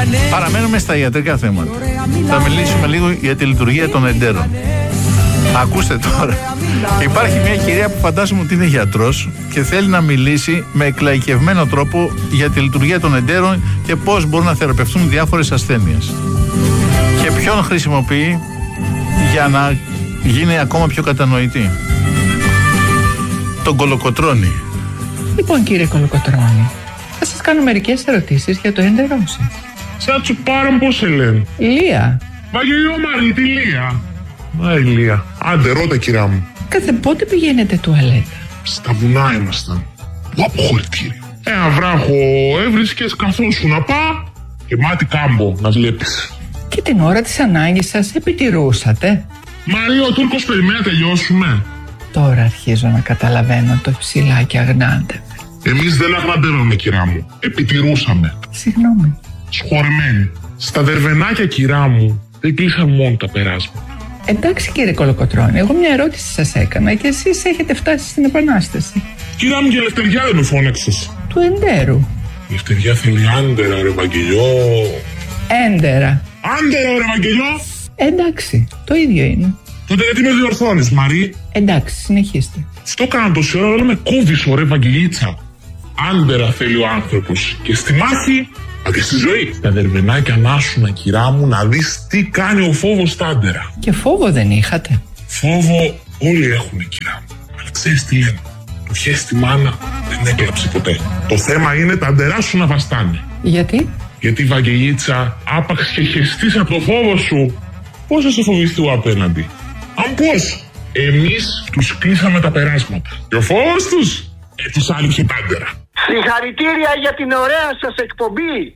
Παραμένουμε στα ιατρικά θέματα. Θα μιλήσουμε λίγο για τη λειτουργία των εντέρων. Ακούστε τώρα. Υπάρχει μια κυρία που φαντάζομαι ότι είναι γιατρός και θέλει να μιλήσει με εκλαϊκευμένο τρόπο για τη λειτουργία των εντέρων και πώς μπορούν να θεραπευτούν διάφορες ασθένειες. Και ποιον χρησιμοποιεί για να γίνει ακόμα πιο κατανοητή. Τον Κολοκοτρώνη. Λοιπόν, κύριε Κολοκοτρώνη, θα σας κάνω μερικές ερωτήσεις για το έντερό σας. Σαν τσουπάραν πώς σε λένε? Λία. Βαγγελιό Μαρή, τη Λία. Μα η Λία. Άντε ρώτα κυρά μου. Κάθε πότε πηγαίνετε τουαλέτα? Στα βουνά ήμασταν. Από χωρητήριο. Ένα βράχο έβρισκες καθώς σου να πά και μάτι κάμπο να βλέπεις. Και την ώρα της ανάγκης σας επιτηρούσατε? Μαρία, ο Τούρκος περιμένει να τελειώσουμε. Τώρα αρχίζω να καταλαβαίνω το ψηλάκι αγνάντευε. Εμείς δεν αγναντεύαμε κυρά μου. Επιτηρούσαμε. Συγγνώμη. Σχορεμένοι. Στα δερβενάκια κυρά μου δεν κλείσαν μόνο τα περάσματα. Εντάξει κύριε Κολοκοτρώνη, εγώ μια ερώτηση σας έκανα και εσείς έχετε φτάσει στην Επανάσταση. Κυρά μου, και Ελευθεριά δεν με φώναξες? Του εντέρου. Η Ελευθεριά θέλει άντερα ρε Βαγγελιό. Έντερα. Άντερα ρε Βαγγελιό. Εντάξει, το ίδιο είναι. Τότε γιατί με διορθώνεις Μαρή? Εντάξει, συνεχίστε. Αυτό έκανα τόση ώρα, αλλά με κόβεις ωραία Βαγγελίτσα. Άντερα θέλει ο άνθρωπος και στη μάχη, αλλά και στη ζωή. Στα δερβενάκια να σου κυρά μου να δεις τι κάνει ο φόβος στα άντερα. Και φόβο δεν είχατε? Φόβο όλοι έχουν κυρά μου. Αλλά ξέρεις τι λένε? Το χες τη μάνα δεν έκλαψε ποτέ. Το θέμα είναι τα αντερά σου να βαστάνε. Γιατί? Γιατί Βαγγελίτσα, άπαξ και χεστείς από το φόβο σου, πώς θα σε φοβηθούν απέναντι? Αν πώς? Εμείς τους κλείσαμε τα περάσματα. Και ο φόβος τους, τους άλυψε τα άντερα. Συγχαρητήρια για την ωραία σας εκπομπή.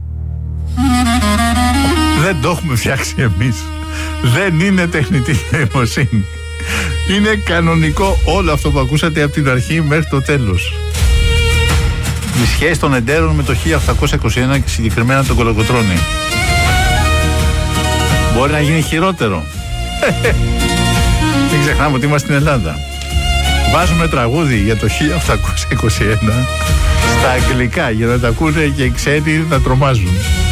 Δεν το έχουμε φτιάξει εμείς. Δεν είναι τεχνητή νοημοσύνη. Είναι κανονικό όλο αυτό που ακούσατε από την αρχή μέχρι το τέλος. Η σχέση των εντέρων με το 1821 και συγκεκριμένα τον Κολοκοτρώνη. Μπορεί να γίνει χειρότερο. Μην ξεχνάμε ότι είμαστε στην Ελλάδα. Βάζουμε τραγούδι για το 1821 στα αγγλικά για να τα ακούνε και οι ξένοι να τρομάζουν.